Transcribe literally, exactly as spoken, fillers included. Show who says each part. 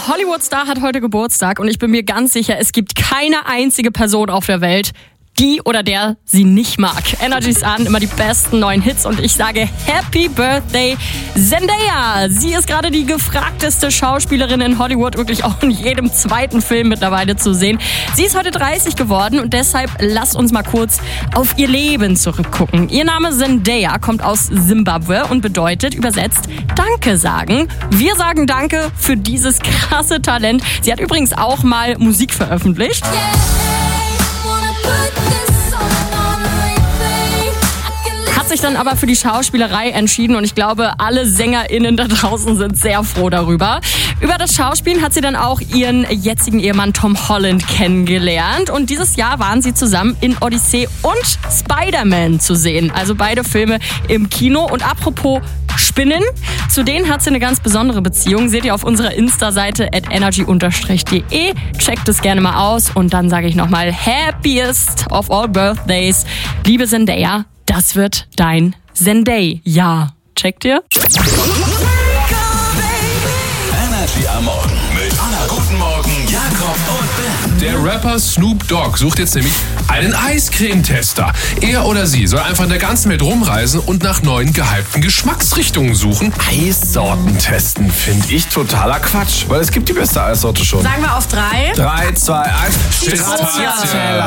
Speaker 1: Ein Hollywood-Star hat heute Geburtstag und ich bin mir ganz sicher, es gibt keine einzige Person auf der Welt, die oder der sie nicht mag. Energy's an, immer die besten neuen Hits und ich sage Happy Birthday Zendaya. Sie ist gerade die gefragteste Schauspielerin in Hollywood, wirklich auch in jedem zweiten Film mittlerweile zu sehen. Sie ist heute dreißig geworden und deshalb lasst uns mal kurz auf ihr Leben zurückgucken. Ihr Name Zendaya kommt aus Simbabwe und bedeutet übersetzt Danke sagen. Wir sagen Danke für dieses krasse Talent. Sie hat übrigens auch mal Musik veröffentlicht. Hat sich dann aber für die Schauspielerei entschieden und ich glaube, alle SängerInnen da draußen sind sehr froh darüber. Über das Schauspielen hat sie dann auch ihren jetzigen Ehemann Tom Holland kennengelernt und dieses Jahr waren sie zusammen in Odyssey und Spider-Man zu sehen. Also beide Filme im Kino. Und apropos Spinnen, zu denen hat sie eine ganz besondere Beziehung. Seht ihr auf unserer Insta-Seite at energy dash d e. Checkt es gerne mal aus und dann sage ich nochmal Happiest of all Birthdays. Liebe Zendaya, das wird dein Zendaya. Ja, checkt ihr?
Speaker 2: Energy am Morgen mit Anna. Guten Morgen, Jakob und Ben.
Speaker 3: Der Rapper Snoop Dogg sucht jetzt nämlich einen Eiscreme-Tester. Er oder sie soll einfach in der ganzen Welt rumreisen und nach neuen gehypten Geschmacksrichtungen suchen.
Speaker 4: Eissorten testen finde ich totaler Quatsch, weil es gibt die beste Eissorte schon.
Speaker 1: Sagen wir auf drei.
Speaker 4: Drei, zwei, eins.
Speaker 1: Stracciatella.